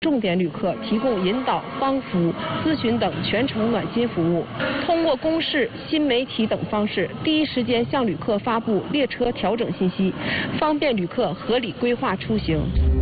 重点旅客提供引导、帮扶、咨询等全程暖心服务。通过公示、新媒体等方式，第一时间向旅客发布列车调整信息，方便旅客合理规划出行。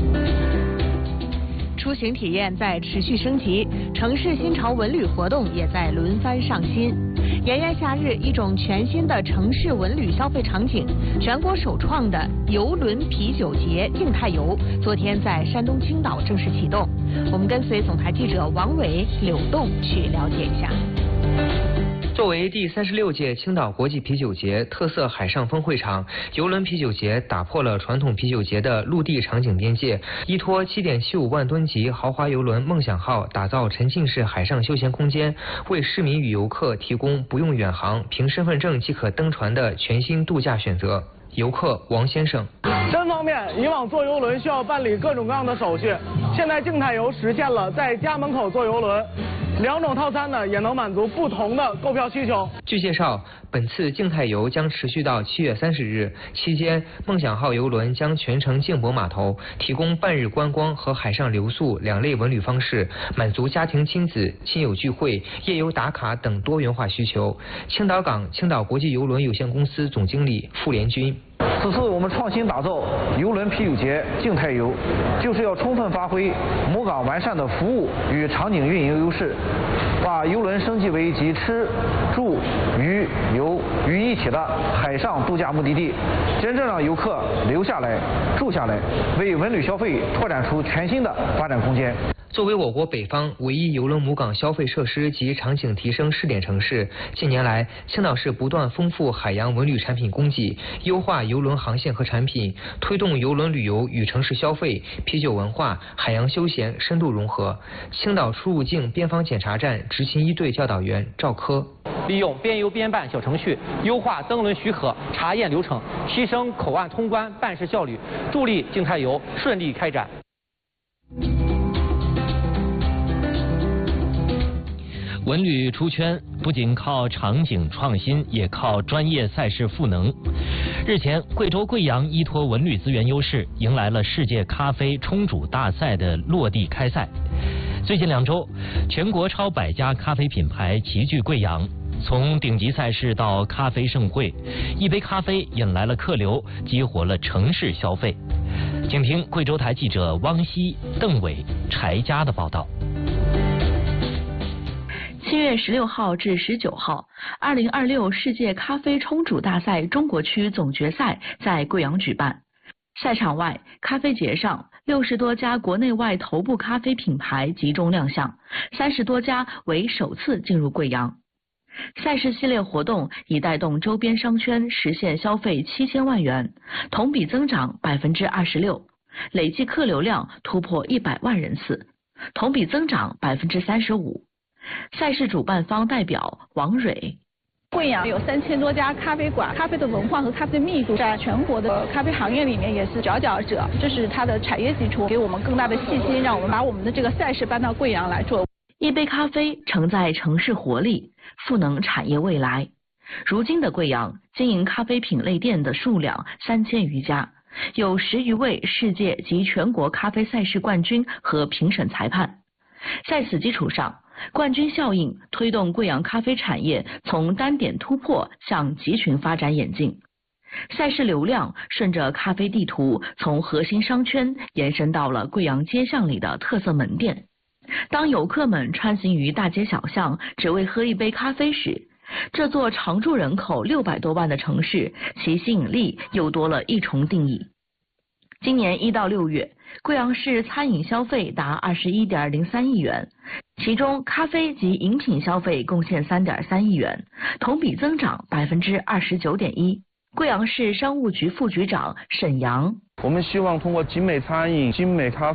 出行体验在持续升级，城市新潮文旅活动也在轮番上新。炎炎夏日，一种全新的城市文旅消费场景——全国首创的邮轮啤酒节静态游，昨天在山东青岛正式启动。我们跟随总台记者王伟、柳栋去了解一下。 作为第36届青岛国际啤酒节特色海上峰会场，邮轮啤酒节打破了传统啤酒节的陆地场景边界，依托7.75万吨级豪华邮轮梦想号，打造沉浸式海上休闲空间，为市民与游客提供不用远航，凭身份证即可登船的全新度假选择。游客王先生： 真方便，以往坐邮轮需要办理各种各样的手续，现在静态游实现了在家门口坐邮轮。2种套餐呢，也能满足不同的购票需求。 据介绍，本次静态游将持续到7月30日，期间梦想号邮轮将全程静泊码头，提供半日观光和海上留宿2类文旅方式，满足家庭亲子、亲友聚会、夜游打卡等多元化需求。青岛港青岛国际邮轮有限公司总经理傅连军： 此次我们创新打造邮轮啤酒节静态游，就是要充分发挥母港完善的服务与场景运营优势，把邮轮升级为集吃、住、娱、游于一体的海上度假目的地，真正让游客留下来、住下来，为文旅消费拓展出全新的发展空间。 作为我国北方唯一邮轮母港消费设施及场景提升试点城市，近年来，青岛市不断丰富海洋文旅产品供给，优化邮轮航线和产品，推动邮轮旅游与城市消费、啤酒文化、海洋休闲深度融合。青岛出入境边防检查站执勤1队教导员赵科： 利用边游边办小程序，优化登轮许可查验流程，提升口岸通关办事效率，助力静态游顺利开展。 文旅出圈不仅靠场景创新，也靠专业赛事赋能。日前，贵州贵阳依托文旅资源优势，迎来了世界咖啡冲煮大赛的落地开赛。最近2周，全国超100家咖啡品牌齐聚贵阳，从顶级赛事到咖啡盛会，一杯咖啡引来了客流，激活了城市消费。请听贵州台记者汪希、邓伟、柴佳的报道。 7月16号至19号，2026世界咖啡冲煮大赛中国区总决赛在贵阳举办。赛场外，咖啡节上60多家国内外头部咖啡品牌集中亮相，30多家为首次进入贵阳。赛事系列活动已带动周边商圈实现消费7000万元，同比增长26%，累计客流量突破100万人次，同比增长35%。赛事主办方代表王蕊： 贵阳有3000多家咖啡馆，咖啡的文化和咖啡的密度在全国的咖啡行业里面也是佼佼者，这是它的产业基础，给我们更大的信心，让我们把我们的这个赛事搬到贵阳来做。 一杯咖啡承载城市活力，赋能产业未来。如今的贵阳经营咖啡品类店的数量3000余家，有10余位世界及全国咖啡赛事冠军和评审裁判。在此基础上，冠军效应推动贵阳咖啡产业从单点突破向集群发展演进。赛事流量顺着咖啡地图从核心商圈延伸到了贵阳街巷里的特色门店。当游客们穿行于大街小巷只为喝一杯咖啡时，这座常住人口600多万的城市，其吸引力又多了一重定义。今年1到6月，贵阳市餐饮消费达21.03亿元，其中咖啡及饮品消费贡献3.3亿元，同比增长29.1%。贵阳市商务局副局长沈阳： 我们希望通过精美餐饮、精美咖